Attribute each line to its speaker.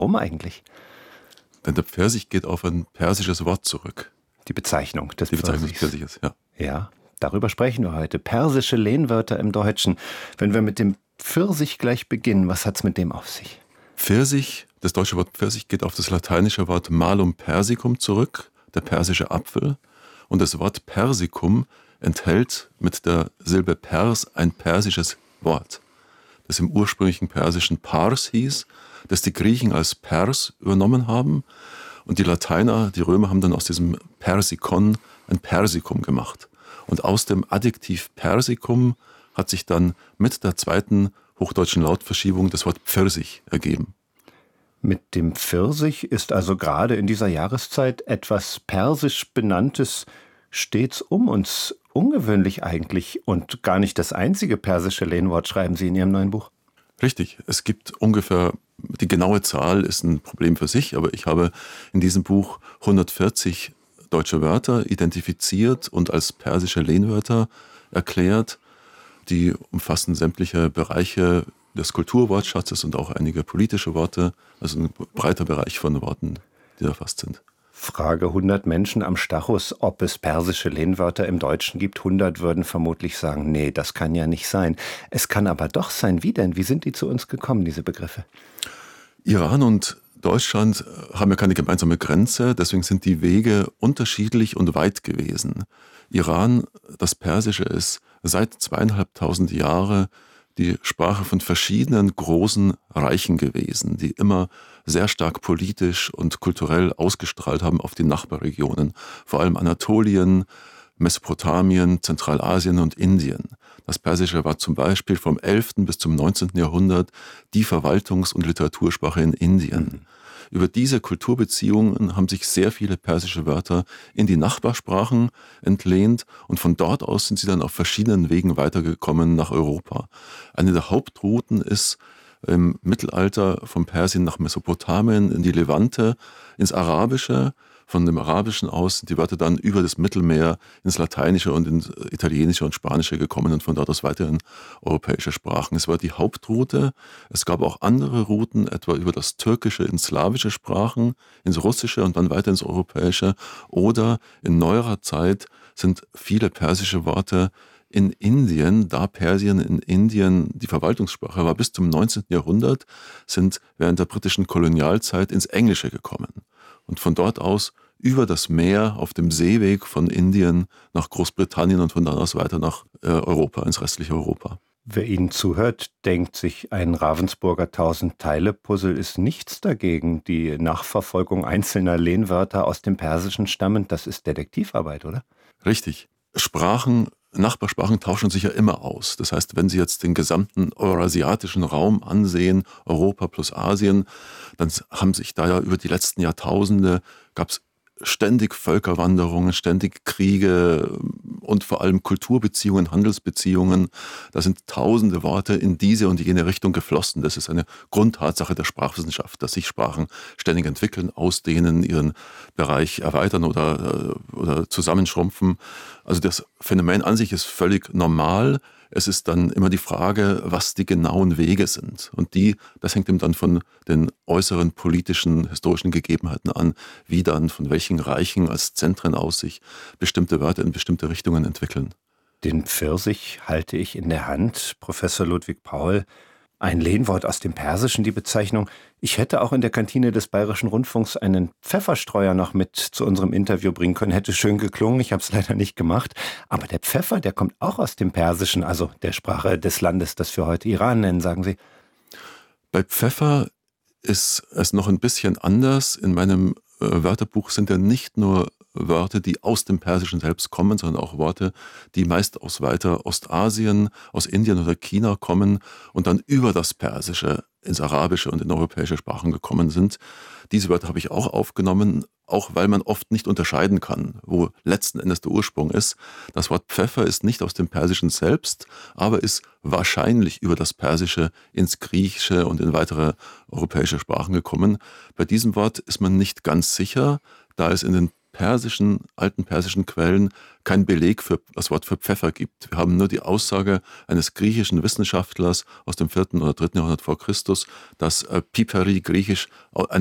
Speaker 1: Warum eigentlich?
Speaker 2: Denn der Pfirsich geht auf ein persisches Wort zurück.
Speaker 1: Die Bezeichnung des
Speaker 2: Pfirsiches, ja.
Speaker 1: Ja, darüber sprechen wir heute. Persische Lehnwörter im Deutschen. Wenn wir mit dem Pfirsich gleich beginnen, was hat's mit dem auf sich?
Speaker 2: Pfirsich, das deutsche Wort Pfirsich geht auf das lateinische Wort Malum persicum zurück, der persische Apfel. Und das Wort Persicum enthält mit der Silbe Pers ein persisches Wort, das im ursprünglichen Persischen Pars hieß, das die Griechen als Pers übernommen haben. Und die Lateiner, die Römer, haben dann aus diesem Persikon ein Persikum gemacht. Und aus dem Adjektiv Persicum hat sich dann mit der zweiten hochdeutschen Lautverschiebung das Wort Pfirsich ergeben.
Speaker 1: Mit dem Pfirsich ist also gerade in dieser Jahreszeit etwas persisch Benanntes stets um uns. Ungewöhnlich eigentlich und gar nicht das einzige persische Lehnwort, schreiben Sie in Ihrem neuen Buch.
Speaker 2: Richtig, es gibt ungefähr, die genaue Zahl ist ein Problem für sich, aber ich habe in diesem Buch 140 deutsche Wörter identifiziert und als persische Lehnwörter erklärt. Die umfassen sämtliche Bereiche des Kulturwortschatzes und auch einige politische Worte, also ein breiter Bereich von Worten, die erfasst sind.
Speaker 1: Frage 100 Menschen am Stachus, ob es persische Lehnwörter im Deutschen gibt. 100 würden vermutlich sagen, nee, das kann ja nicht sein. Es kann aber doch sein. Wie denn? Wie sind die zu uns gekommen, diese Begriffe?
Speaker 2: Iran und Deutschland haben ja keine gemeinsame Grenze, deswegen sind die Wege unterschiedlich und weit gewesen. Iran, das Persische, ist seit 2500 Jahren die Sprache von verschiedenen großen Reichen gewesen, die immer sehr stark politisch und kulturell ausgestrahlt haben auf die Nachbarregionen, vor allem Anatolien, Mesopotamien, Zentralasien und Indien. Das Persische war zum Beispiel vom 11. bis zum 19. Jahrhundert die Verwaltungs- und Literatursprache in Indien. Über diese Kulturbeziehungen haben sich sehr viele persische Wörter in die Nachbarsprachen entlehnt und von dort aus sind sie dann auf verschiedenen Wegen weitergekommen nach Europa. Eine der Hauptrouten ist im Mittelalter von Persien nach Mesopotamien, in die Levante, ins Arabische. Von dem Arabischen aus sind die Wörter dann über das Mittelmeer ins Lateinische und ins Italienische und Spanische gekommen und von dort aus weiter in europäische Sprachen. Es war die Hauptroute. Es gab auch andere Routen, etwa über das Türkische in slawische Sprachen, ins Russische und dann weiter ins Europäische. Oder in neuerer Zeit sind viele persische Worte in Indien, da Persien in Indien die Verwaltungssprache war, bis zum 19. Jahrhundert, sind während der britischen Kolonialzeit ins Englische gekommen. Und von dort aus über das Meer auf dem Seeweg von Indien nach Großbritannien und von da aus weiter nach Europa, ins restliche Europa.
Speaker 1: Wer Ihnen zuhört, denkt sich, ein Ravensburger 1000-Teile-Puzzle ist nichts dagegen. Die Nachverfolgung einzelner Lehnwörter aus dem Persischen stammend, das ist Detektivarbeit, oder?
Speaker 2: Richtig. Nachbarsprachen tauschen sich ja immer aus. Das heißt, wenn Sie jetzt den gesamten eurasiatischen Raum ansehen, Europa plus Asien, dann haben sich da ja über die letzten Jahrtausende, gab es ständig Völkerwanderungen, ständig Kriege und vor allem Kulturbeziehungen, Handelsbeziehungen. Da sind tausende Worte in diese und jene Richtung geflossen. Das ist eine Grundtatsache der Sprachwissenschaft, dass sich Sprachen ständig entwickeln, ausdehnen, ihren Bereich erweitern oder zusammenschrumpfen. Also das Phänomen an sich ist völlig normal. Es ist dann immer die Frage, was die genauen Wege sind. Und das hängt eben dann von den äußeren politischen, historischen Gegebenheiten an, wie dann von welchen Reichen als Zentren aus sich bestimmte Wörter in bestimmte Richtungen entwickeln.
Speaker 1: Den Pfirsich halte ich in der Hand, Professor Ludwig Paul. Ein Lehnwort aus dem Persischen, die Bezeichnung. Ich hätte auch in der Kantine des Bayerischen Rundfunks einen Pfefferstreuer noch mit zu unserem Interview bringen können. Hätte schön geklungen, ich habe es leider nicht gemacht. Aber der Pfeffer, der kommt auch aus dem Persischen, also der Sprache des Landes, das wir heute Iran nennen, sagen Sie.
Speaker 2: Bei Pfeffer ist es noch ein bisschen anders. In meinem Wörterbuch sind ja nicht nur Wörter, die aus dem Persischen selbst kommen, sondern auch Worte, die meist aus weiter Ostasien, aus Indien oder China kommen und dann über das Persische ins Arabische und in europäische Sprachen gekommen sind. Diese Wörter habe ich auch aufgenommen, auch weil man oft nicht unterscheiden kann, wo letzten Endes der Ursprung ist. Das Wort Pfeffer ist nicht aus dem Persischen selbst, aber ist wahrscheinlich über das Persische ins Griechische und in weitere europäische Sprachen gekommen. Bei diesem Wort ist man nicht ganz sicher, da es in den alten persischen Quellen kein Beleg für das Wort für Pfeffer gibt. Wir haben nur die Aussage eines griechischen Wissenschaftlers aus dem 4. oder 3. Jahrhundert vor Christus, dass Piperi griechisch